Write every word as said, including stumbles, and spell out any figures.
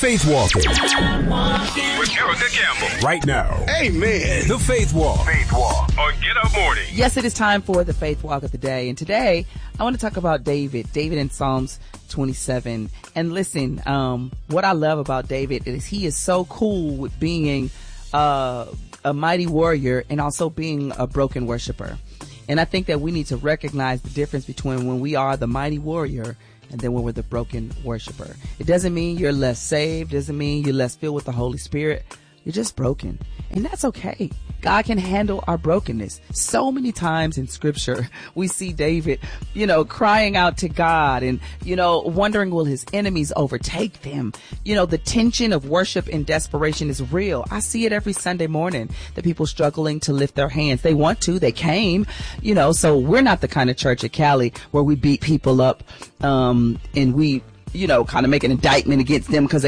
Faith Walking with Erica Campbell. Right now. Amen. The Faith Walk. Faith Walk on Get Up Morning. Yes, it is time for the Faith Walk of the day. And today, I want to talk about David. David in Psalms twenty-seven. And listen, um, what I love about David is he is so cool with being uh, a mighty warrior and also being a broken worshiper. And I think that we need to recognize the difference between when we are the mighty warrior and then when we're the broken worshiper. It doesn't mean you're less saved. Doesn't mean you're less filled with the Holy Spirit. You're just broken. And that's okay. God can handle our brokenness. So many times in scripture, we see David, you know, crying out to God and, you know, wondering, will his enemies overtake them? You know, the tension of worship and desperation is real. I see it every Sunday morning, the people struggling to lift their hands. They want to, they came, you know, so we're not the kind of church at Cali where we beat people up, um, and we, you know, kind of make an indictment against them because